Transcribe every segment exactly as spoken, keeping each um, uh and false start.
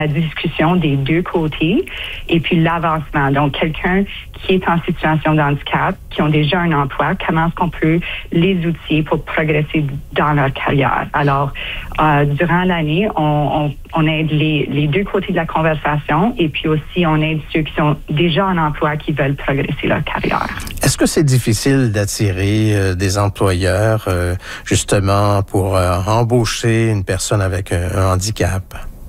la discussion des deux côtés et puis l'avancement. Donc, quelqu'un qui est en situation de handicap, qui ont déjà un emploi, comment est-ce qu'on peut les outiller pour progresser dans leur carrière? Alors, euh, durant l'année, on, on, on aide les, les deux côtés de la conversation et puis aussi on aide ceux qui sont déjà en emploi qui veulent progresser leur carrière. Est-ce que c'est difficile d'attirer euh, des employeurs euh, justement pour euh, embaucher une personne avec un, un handicap?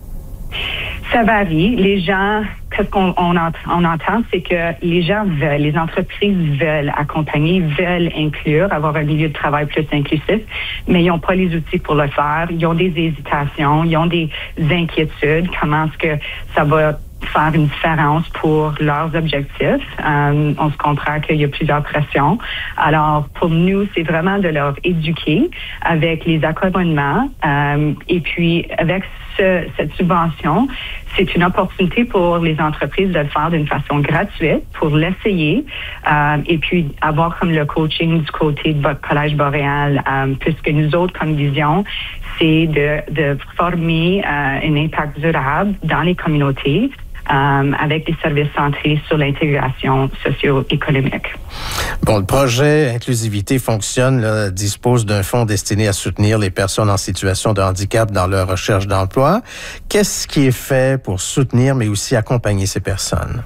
Ça varie. Les gens, qu'est-ce qu'on on ent, on entend, c'est que les gens veulent, les entreprises veulent accompagner, veulent inclure, avoir un milieu de travail plus inclusif, mais ils n'ont pas les outils pour le faire. Ils ont des hésitations, ils ont des inquiétudes. Comment est-ce que ça va faire une différence pour leurs objectifs? Euh, on se comprend qu'il y a plusieurs pressions. Alors, pour nous, c'est vraiment de leur éduquer avec les accommodements euh, et puis avec ce, cette subvention, c'est une opportunité pour les entreprises de le faire d'une façon gratuite, pour l'essayer euh, et puis avoir comme le coaching du côté de votre Collège Boréal, euh, puisque nous autres, comme vision, c'est de, de former euh, un impact durable dans les communautés euh, avec des services centrés sur l'intégration socio-économique. Bon, le projet Inclusivité fonctionne, là, dispose d'un fonds destiné à soutenir les personnes en situation de handicap dans leur recherche d'emploi. Qu'est-ce qui est fait pour soutenir, mais aussi accompagner ces personnes?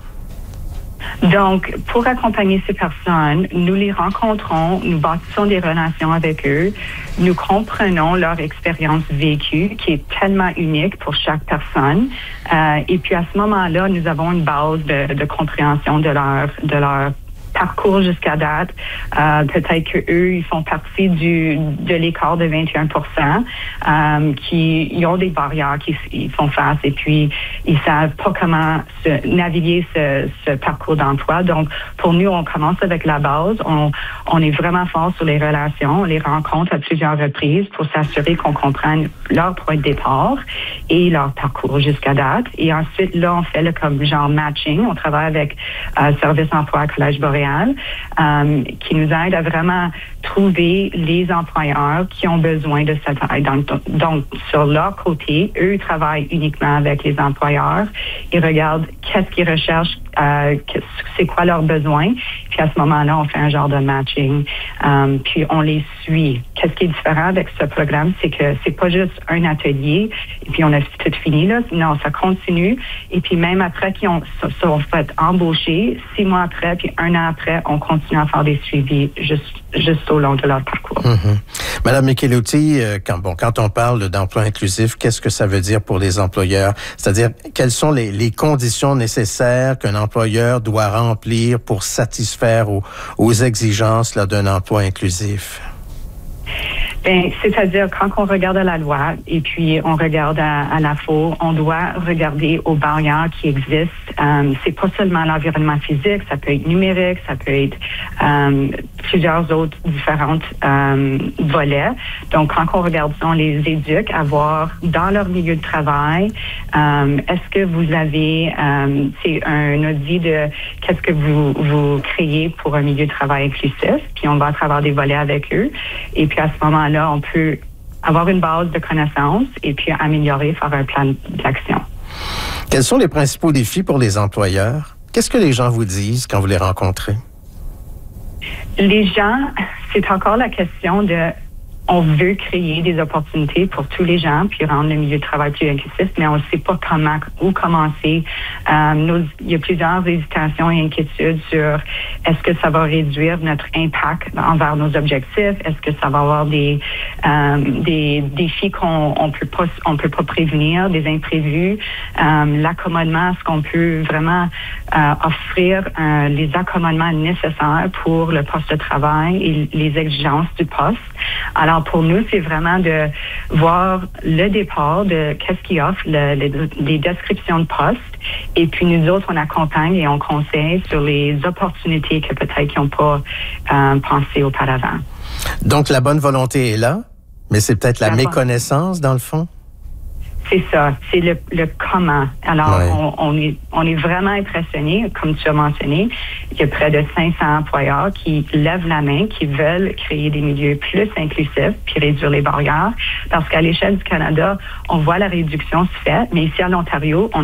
Donc, pour accompagner ces personnes, nous les rencontrons, nous bâtissons des relations avec eux, nous comprenons leur expérience vécue qui est tellement unique pour chaque personne. Euh, et puis à ce moment-là, nous avons une base de, de compréhension de leur, de leur parcours jusqu'à date. Euh, peut-être qu'eux, ils font partie du de l'écart de vingt et un pour cent, euh, qui ils ont des barrières qu'ils font face et puis ils savent pas comment se, naviguer ce, ce parcours d'emploi. Donc, pour nous, on commence avec la base. On, on est vraiment fort sur les relations. On les rencontre à plusieurs reprises pour s'assurer qu'on comprenne leur point de départ et leur parcours jusqu'à date. Et ensuite, là, on fait le comme genre matching. On travaille avec euh, Service emploi à Collège Boréal. Euh, qui nous aide à vraiment trouver les employeurs qui ont besoin de cette aide. Donc, donc, sur leur côté, eux travaillent uniquement avec les employeurs. Ils regardent qu'est-ce qu'ils recherchent, euh, c'est quoi leurs besoins. Puis à ce moment-là, on fait un genre de matching. Um, puis on les suit. Qu'est-ce qui est différent avec ce programme, c'est que c'est pas juste un atelier et puis on a tout fini là. Non, ça continue. Et puis même après qu'ils ont sont fait embaucher, six mois après, puis un an après, on continue à faire des suivis juste juste au long de leur parcours. Mm-hmm. Madame Michelotti, quand bon quand on parle d'emploi inclusif, qu'est-ce que ça veut dire pour les employeurs? C'est-à-dire quelles sont les, les conditions nécessaires qu'un employeur doit remplir pour satisfaire aux, aux exigences là, d'un emploi inclusif? Ben, c'est-à-dire, quand on regarde à la loi et puis on regarde à, à la F O, on doit regarder aux barrières qui existent. Euh, c'est pas seulement l'environnement physique, ça peut être numérique, ça peut être euh, plusieurs autres différentes euh, volets. Donc, quand on regarde ça, on les éduque à voir dans leur milieu de travail, euh, est-ce que vous avez, euh, c'est un audit de qu'est-ce que vous, vous créez pour un milieu de travail inclusif, puis on va à travers des volets avec eux. Et puis, à ce moment-là, on peut avoir une base de connaissances et puis améliorer, faire un plan d'action. Quels sont les principaux défis pour les employeurs? Qu'est-ce que les gens vous disent quand vous les rencontrez? Les gens, c'est encore la question de on veut créer des opportunités pour tous les gens puis rendre le milieu de travail plus inclusif, mais on ne sait pas comment, où commencer. Euh, nos, il y a plusieurs hésitations et inquiétudes sur est-ce que ça va réduire notre impact envers nos objectifs? Est-ce que ça va avoir des, euh, des défis qu'on on peut pas, on peut pas prévenir, des imprévus? Euh, l'accommodement, est-ce qu'on peut vraiment euh, offrir euh, les accommodements nécessaires pour le poste de travail et les exigences du poste? Alors, pour nous, c'est vraiment de voir le départ de qu'est-ce qu'ils offrent, le, le, les descriptions de poste. Et puis, nous autres, on accompagne et on conseille sur les opportunités que peut-être qu'ils n'ont pas euh, pensé auparavant. Donc, la bonne volonté est là, mais c'est peut-être la, la méconnaissance, dans le fond? C'est ça, c'est le, le comment. Alors, ouais. on, on, est, on est vraiment impressionnés, comme tu as mentionné. Il y a près de cinq cents employeurs qui lèvent la main, qui veulent créer des milieux plus inclusifs puis réduire les barrières. Parce qu'à l'échelle du Canada, on voit la réduction se fait, mais ici à l'Ontario, on